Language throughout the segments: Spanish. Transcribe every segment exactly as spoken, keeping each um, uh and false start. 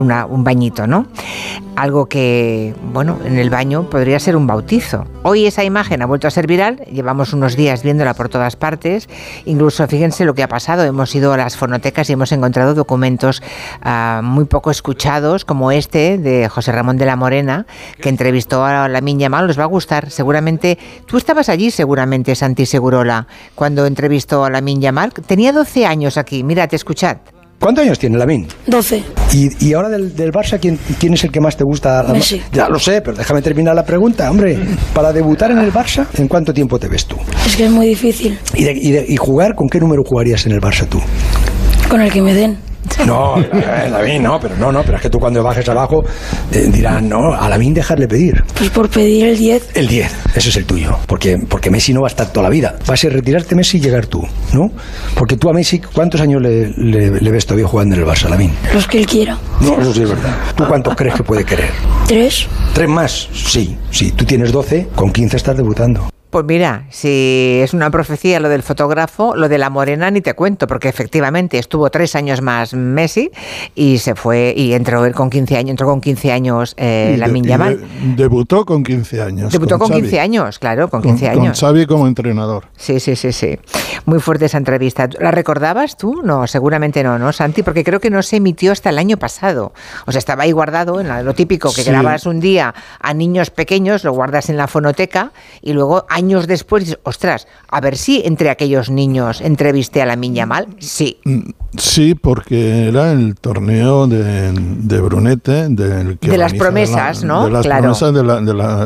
Una, un bañito, ¿no? Algo que, bueno, en el baño podría ser un bautizo. Hoy esa imagen ha vuelto a ser viral, llevamos unos días viéndola por todas partes, incluso fíjense lo que ha pasado, hemos ido a las fonotecas y hemos encontrado documentos uh, muy poco escuchados, como este de José Ramón de la Morena, que entrevistó a Lamine Yamal. Les va a gustar, seguramente, tú estabas allí seguramente, Santi Segurola, cuando entrevistó a Lamine Yamal, tenía doce años aquí, mirad, escuchad. ¿Cuántos años tiene Lamine? doce. ¿Y, y ahora del, del Barça, ¿quién, quién es el que más te gusta? Messi. Ya lo sé, pero déjame terminar la pregunta. Hombre, para debutar en el Barça, ¿en cuánto tiempo te ves tú? Es que es muy difícil. ¿Y, de, y, de, y jugar, con qué número jugarías en el Barça tú? Con el que me den. No, Lamine no, pero no, no, pero es que tú cuando bajes abajo eh, dirán, no, a Lamine dejarle pedir. Pues por pedir el diez. El diez, ese es el tuyo, porque, porque Messi no va a estar toda la vida. Va a ser retirarte Messi y llegar tú, ¿no? Porque tú a Messi, ¿cuántos años le, le, le ves todavía jugando en el Barça, Lamine? Los que él quiera. No, eso sí es verdad. ¿Tú cuántos crees que puede querer? ¿Tres? ¿Tres más? Sí, sí, tú tienes doce, con quince estás debutando. Pues mira, si es una profecía lo del fotógrafo, lo de la Morena ni te cuento, porque efectivamente estuvo tres años más Messi y se fue y entró con quince años, entró con quince años eh, Lamine Yamal. De, debutó con quince años. Debutó con, con quince años, claro, con quince con, años. Con Xavi como entrenador. Sí, sí, sí, sí. Muy fuerte esa entrevista. ¿La recordabas tú? No, seguramente no, ¿no, Santi? Porque creo que no se emitió hasta el año pasado. O sea, estaba ahí guardado, en lo típico, que sí. Grabas un día a niños pequeños, lo guardas en la fonoteca y luego años después dices, ostras, a ver si entre aquellos niños entrevisté a Lamine Yamal. Sí. Sí, porque era el torneo de, de Brunete, del que de las promesas, la, ¿no? De las claro. promesas de la, de la,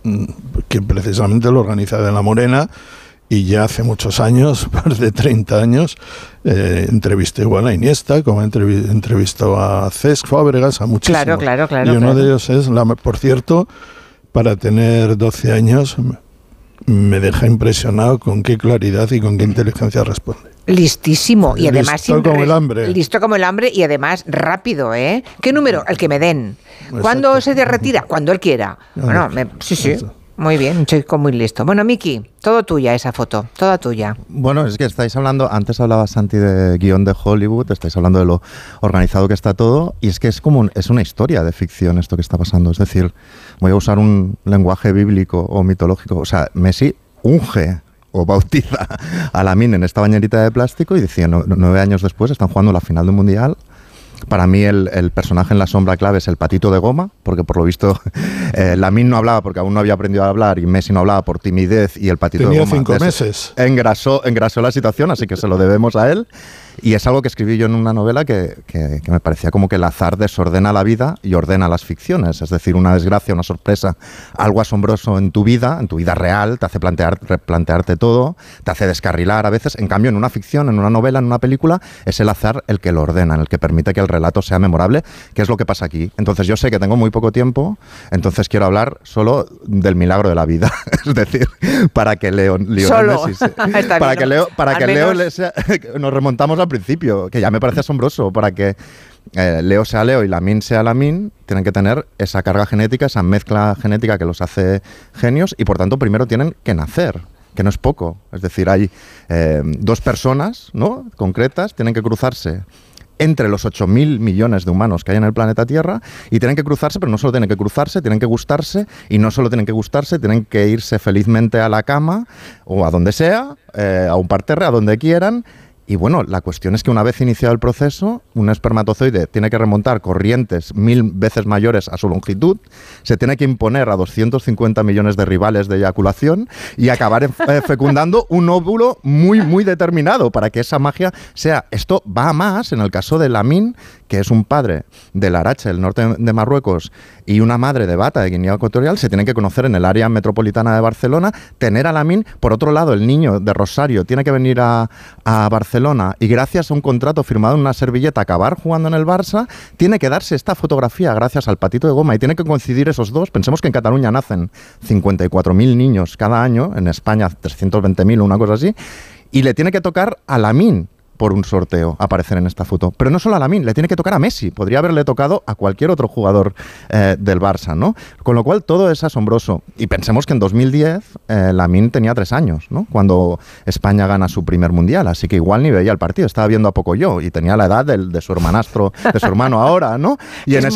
que precisamente lo organiza de la Morena. Y ya hace muchos años, más de treinta años, eh, entrevisté igual a Iniesta, como entrev- entrevistó a Cesc Fábregas, a muchísimos. Claro, claro, claro. Y uno claro. de ellos es, la, por cierto, para tener doce años, me deja impresionado con qué claridad y con qué inteligencia responde. Listísimo y además listo como el hambre. Listo como el hambre y además rápido, ¿eh? ¿Qué número? El que me den. ¿Cuándo se retira? Cuando él quiera. Bueno, me, sí, sí. Eso. Muy bien, un chico muy listo. Bueno, Miki, todo tuya esa foto, toda tuya. Bueno, es que estáis hablando, antes hablaba Santi de guión de Hollywood, estáis hablando de lo organizado que está todo, y es que es como un, es una historia de ficción esto que está pasando. Es decir, voy a usar un lenguaje bíblico o mitológico. O sea, Messi unge o bautiza a Lamine en esta bañerita de plástico y decía, no, nueve años después están jugando la final del Mundial. Para mí el, el personaje en la sombra clave es el patito de goma, porque por lo visto eh, Lamine no hablaba porque aún no había aprendido a hablar y Messi no hablaba por timidez y el patito Tenía de goma cinco des- meses. Engrasó, engrasó la situación, así que se lo debemos a él. Y es algo que escribí yo en una novela que, que, que me parecía como que el azar desordena la vida y ordena las ficciones. Es decir, una desgracia, una sorpresa, algo asombroso en tu vida, en tu vida real, te hace plantear, replantearte todo, te hace descarrilar a veces. En cambio, en una ficción, en una novela, en una película, es el azar el que lo ordena, el que permite que el relato sea memorable, que es lo que pasa aquí. Entonces yo sé que tengo muy poco tiempo, entonces quiero hablar solo del milagro de la vida. Es decir, para que Leo, Leo solo. Messi, para bien, que Leo, para al que menos... Leo le sea, nos remontamos al principio, que ya me parece asombroso, para que eh, Leo sea Leo y Lamine sea Lamine, tienen que tener esa carga genética, esa mezcla genética que los hace genios y por tanto primero tienen que nacer, que no es poco. Es decir, hay eh, dos personas, ¿no?, concretas, tienen que cruzarse entre los ocho mil millones de humanos que hay en el planeta Tierra y tienen que cruzarse, pero no solo tienen que cruzarse, tienen que gustarse y no solo tienen que gustarse, tienen que irse felizmente a la cama o a donde sea, eh, a un parterre, a donde quieran. Y bueno, la cuestión es que una vez iniciado el proceso, un espermatozoide tiene que remontar corrientes mil veces mayores a su longitud, se tiene que imponer a doscientos cincuenta millones de rivales de eyaculación y acabar eh, fecundando un óvulo muy, muy determinado para que esa magia sea. Esto va a más en el caso de Lamine, que es un padre de Larache, el norte de Marruecos, y una madre de Bata, de Guinea Ecuatorial, se tienen que conocer en el área metropolitana de Barcelona, tener a Lamine. Por otro lado, el niño de Rosario tiene que venir a, a Barcelona y gracias a un contrato firmado en una servilleta acabar jugando en el Barça, tiene que darse esta fotografía gracias al patito de goma y tiene que coincidir esos dos. Pensemos que en Cataluña nacen cincuenta y cuatro mil niños cada año, en España trescientos veinte mil o una cosa así, y le tiene que tocar a Lamine por un sorteo aparecer en esta foto. Pero no solo a Lamine, le tiene que tocar a Messi. Podría haberle tocado a cualquier otro jugador eh, del Barça, ¿no? Con lo cual todo es asombroso. Y pensemos que en dos mil diez eh, Lamine tenía tres años, ¿no? Cuando España gana su primer mundial. Así que igual ni veía el partido. Estaba viendo a poco yo y tenía la edad del, de su hermanastro, de su hermano ahora, ¿no? Y es en